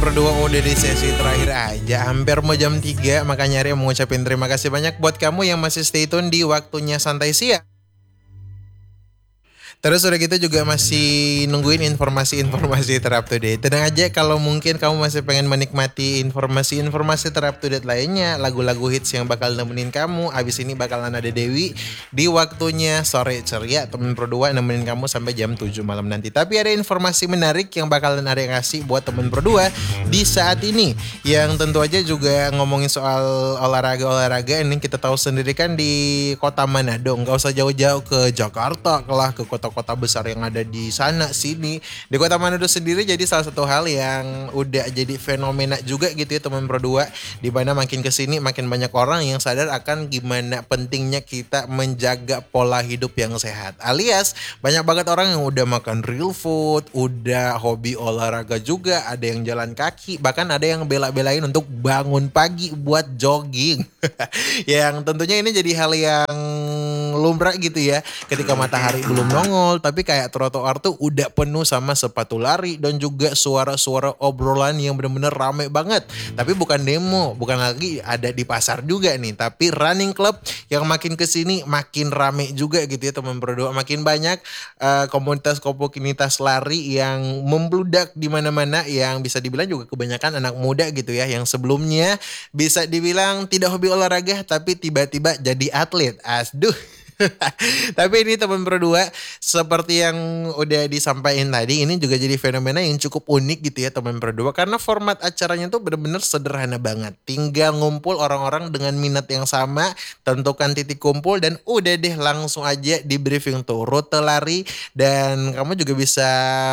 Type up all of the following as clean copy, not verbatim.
Berdua udah di sesi terakhir aja, hampir mau jam 3, makanya Arya mau ngucapin terima kasih banyak buat kamu yang masih stay tune di waktunya santai siang. Terus udah gitu juga masih nungguin informasi-informasi ter up to date. Tenang aja kalau mungkin kamu masih pengen menikmati informasi-informasi ter up to date lainnya, lagu-lagu hits yang bakal nemenin kamu. Abis ini bakalan ada Dewi di waktunya sore ceria, temen berdua nemenin kamu sampai jam 7 malam nanti. Tapi ada informasi menarik yang bakalan ada kasih buat temen berdua di saat ini. Yang tentu aja juga ngomongin soal olahraga ini kita tahu sendiri kan di kota Manado. Nggak usah jauh-jauh ke Jakarta lah, ke kota besar yang ada di sana sini. Di kota Manado sendiri jadi salah satu hal yang udah jadi fenomena juga gitu ya teman berdua, di mana makin kesini makin banyak orang yang sadar akan gimana pentingnya kita menjaga pola hidup yang sehat, alias banyak banget orang yang udah makan real food, udah hobi olahraga juga, ada yang jalan kaki, bahkan ada yang bela-belain untuk bangun pagi buat jogging. Yang tentunya ini jadi hal yang lumrah gitu ya, ketika matahari belum nongol tapi kayak trotoar tuh udah penuh sama sepatu lari dan juga suara-suara obrolan yang bener-bener rame banget. Tapi bukan demo, bukan lagi ada di pasar juga nih, tapi running club yang makin kesini makin rame juga gitu ya teman berdua. Makin banyak komunitas-komunitas lari yang membludak di mana-mana, yang bisa dibilang juga kebanyakan anak muda gitu ya, yang sebelumnya bisa dibilang tidak hobi olahraga tapi tiba-tiba jadi atlet. Aduh. Tapi ini teman berdua, seperti yang udah disampaikan tadi, ini juga jadi fenomena yang cukup unik gitu ya teman berdua, karena format acaranya tuh bener-bener sederhana banget. Tinggal ngumpul orang-orang dengan minat yang sama, tentukan titik kumpul dan udah deh langsung aja di briefing tuh rute lari, dan kamu juga bisa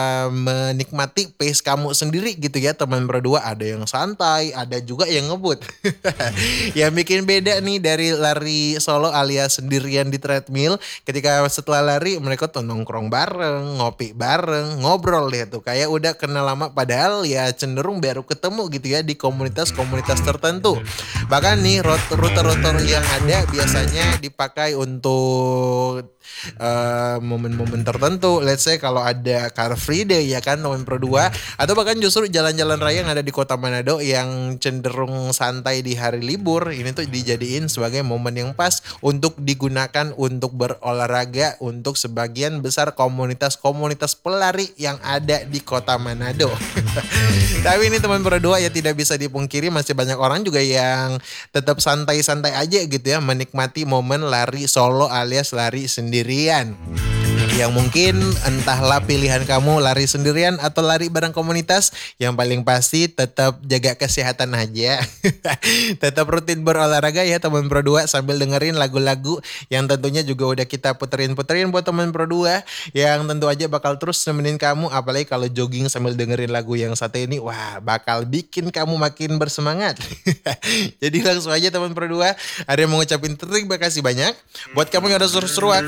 menikmati pace kamu sendiri gitu ya teman berdua. Ada yang santai, ada juga yang ngebut. Yang bikin beda nih dari lari solo alias sendirian di treadmill, ketika setelah lari mereka tuh nongkrong bareng, ngopi bareng, ngobrol deh tuh kayak udah kenal lama, padahal ya cenderung baru ketemu gitu ya di komunitas-komunitas tertentu. Bahkan nih rute-rute yang ada biasanya dipakai untuk momen-momen tertentu. Let's say kalau ada Car Free Day ya kan teman berdua, atau bahkan justru jalan-jalan raya yang ada di kota Manado yang cenderung santai di hari libur, ini tuh dijadiin sebagai momen yang pas untuk digunakan untuk berolahraga untuk sebagian besar komunitas-komunitas pelari yang ada di kota Manado. Tapi ini teman berdua ya tidak bisa dipungkiri masih banyak orang juga yang tetap santai-santai aja gitu ya menikmati momen lari solo alias lari sendirian. Yang mungkin entahlah pilihan kamu lari sendirian atau lari bareng komunitas, yang paling pasti tetap jaga kesehatan aja. Tetap rutin berolahraga ya teman berdua, sambil dengerin lagu-lagu yang tentunya juga udah kita puterin buat teman berdua, yang tentu aja bakal terus nemenin kamu. Apalagi kalau jogging sambil dengerin lagu yang satu ini, wah bakal bikin kamu makin bersemangat. Jadi langsung aja teman berdua, ada yang mau ngucapin terima kasih banyak buat kamu yang udah seru-seruan.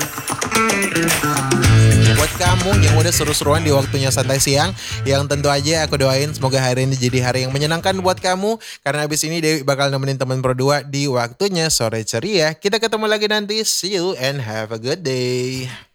Buat kamu yang udah seru-seruan di waktunya santai siang, yang tentu aja aku doain semoga hari ini jadi hari yang menyenangkan buat kamu, karena abis ini Dewi bakal nemenin teman berdua di waktunya sore ceria. Kita ketemu lagi nanti, see you and have a good day.